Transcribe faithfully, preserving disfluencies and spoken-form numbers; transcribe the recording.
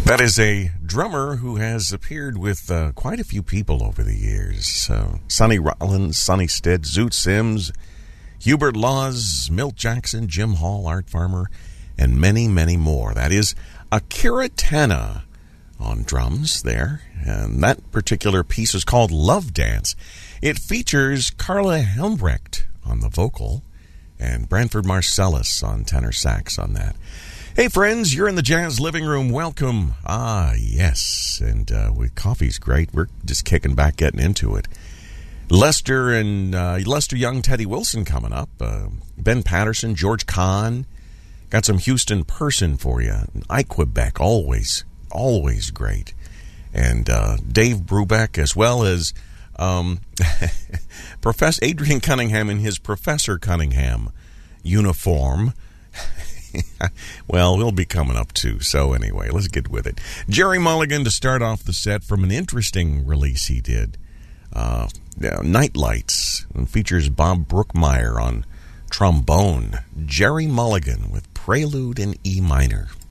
That is a drummer who has appeared with uh, quite a few people over the years. Uh, Sonny Rollins, Sonny Stitt, Zoot Sims, Hubert Laws, Milt Jackson, Jim Hall, Art Farmer, and many, many more. That is Akira Tanna on drums there. And that particular piece is called Love Dance. It features Carla Helmbrecht on the vocal and Branford Marcellus on tenor sax on that. Hey, friends, you're in the Jazz Living Room. Welcome. Ah, yes. And uh, we, coffee's great. We're just kicking back, getting into it. Lester and uh, Lester Young, Teddy Wilson coming up. Uh, Ben Patterson, George Kahn. Got some Houston Person for you. I Quebec, always, always great. And uh, Dave Brubeck, as well as um, Professor Adrian Cunningham in his Professor Cunningham uniform. Well, we'll be coming up too. So anyway, let's get with it. Jerry Mulligan to start off the set from an interesting release he did. Uh, yeah, Night Lights, and features Bob Brookmeyer on trombone. Jerry Mulligan with Prelude in E minor.